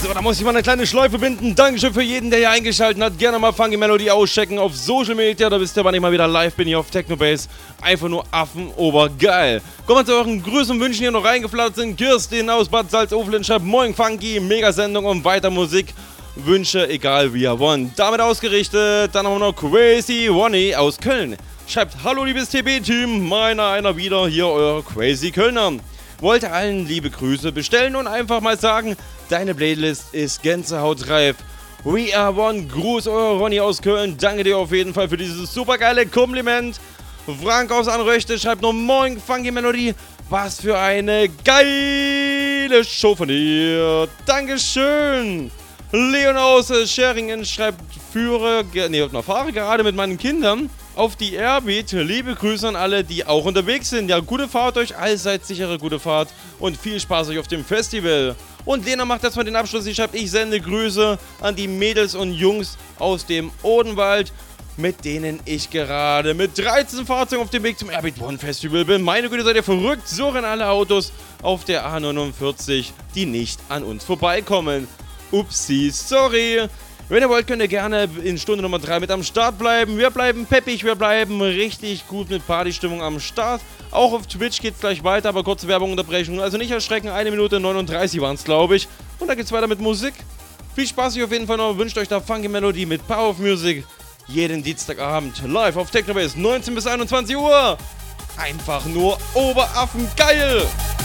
So, da muss ich mal eine kleine Schleife binden. Dankeschön für jeden, der hier eingeschaltet hat. Gerne mal Funky Melody auschecken auf Social Media. Da wisst ihr, wann ich mal wieder live bin hier auf Technobase. Einfach nur affenobergeil. Kommen wir zu euren Grüßen und Wünschen, die hier noch reingeflattert sind. Kirstin aus Bad Salzuflen schreibt: Moin Funky, Mega-Sendung und weiter Musik. Wünsche, egal wie ihr wollt. Damit ausgerichtet. Dann haben wir noch Crazy Ronnie aus Köln. Schreibt: Hallo liebes TB-Team, einer wieder hier, euer Crazy Kölner. Wollte allen liebe Grüße bestellen und einfach mal sagen, deine Playlist ist gänsehautreif. We are one. Gruß, euer Ronny aus Köln. Danke dir auf jeden Fall für dieses supergeile Kompliment. Frank aus Anröchte schreibt noch: Moin Funky Melody. Was für eine geile Show von dir. Dankeschön. Leon aus Scheringen schreibt: fahre gerade mit meinen Kindern auf die Airbeat. Liebe Grüße an alle, die auch unterwegs sind. Ja, gute Fahrt euch, allseits sichere gute Fahrt und viel Spaß euch auf dem Festival. Und Lena macht jetzt mal den Abschluss. Sie schreibt: Ich sende Grüße an die Mädels und Jungs aus dem Odenwald, mit denen ich gerade mit 13 Fahrzeugen auf dem Weg zum Airbeat One Festival bin. Meine Güte, seid ihr verrückt? So rennen alle Autos auf der A49, die nicht an uns vorbeikommen. Upsi, sorry. Wenn ihr wollt, könnt ihr gerne in Stunde Nummer 3 mit am Start bleiben. Wir bleiben peppig, wir bleiben richtig gut mit Partystimmung am Start. Auch auf Twitch geht es gleich weiter, aber kurze Werbung-Unterbrechung. Also nicht erschrecken, 1 Minute 39 waren es, glaube ich. Und dann geht's weiter mit Musik. Viel Spaß hier auf jeden Fall noch. Wünscht euch da Funky Melody mit Power of Music. Jeden Dienstagabend live auf Technobase, 19 bis 21 Uhr. Einfach nur Oberaffen geil!